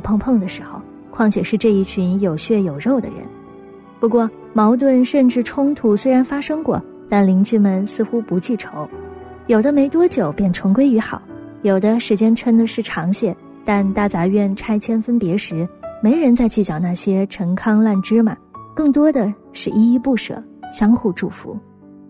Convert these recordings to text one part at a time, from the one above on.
碰碰的时候，况且是这一群有血有肉的人。不过矛盾甚至冲突虽然发生过，但邻居们似乎不记仇，有的没多久便重归于好，有的时间撑的是长些，但大杂院拆迁分别时，没人再计较那些陈糠烂芝麻，更多的是依依不舍，相互祝福。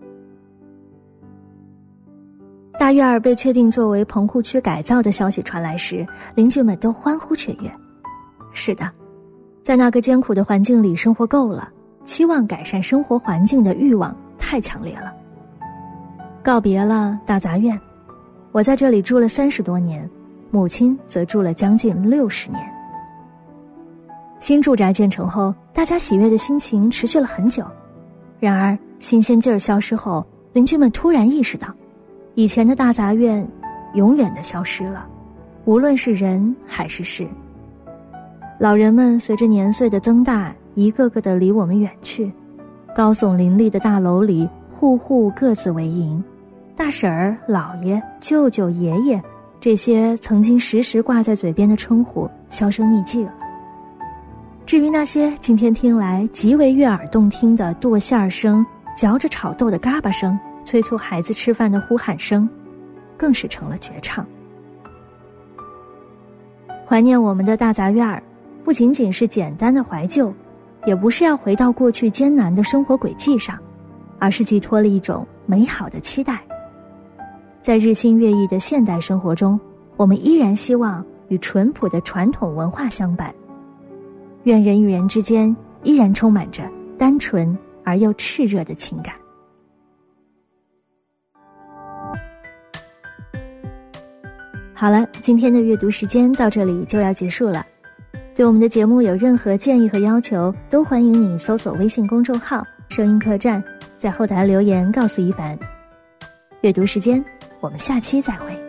大院儿被确定作为棚户区改造的消息传来时，邻居们都欢呼雀跃。是的，在那个艰苦的环境里生活够了，期望改善生活环境的欲望太强烈了。告别了大杂院，我在这里住了30多年，母亲则住了将近60年。新住宅建成后，大家喜悦的心情持续了很久。然而新鲜劲儿消失后，邻居们突然意识到，以前的大杂院永远的消失了，无论是人还是事。老人们随着年岁的增大，一个个的离我们远去。高耸林立的大楼里，户户各自为营，大婶儿、姥爷、舅舅、爷爷，这些曾经时时挂在嘴边的称呼销声匿迹了。至于那些今天听来极为悦耳动听的剁馅声、嚼着炒豆的嘎巴声、催促孩子吃饭的呼喊声，更是成了绝唱。怀念我们的大杂院儿，不仅仅是简单的怀旧，也不是要回到过去艰难的生活轨迹上，而是寄托了一种美好的期待。在日新月异的现代生活中，我们依然希望与淳朴的传统文化相伴，愿人与人之间依然充满着单纯而又炽热的情感。好了，今天的阅读时间到这里就要结束了。对我们的节目有任何建议和要求，都欢迎你搜索微信公众号声音客栈，在后台留言告诉一凡。阅读时间，我们下期再会。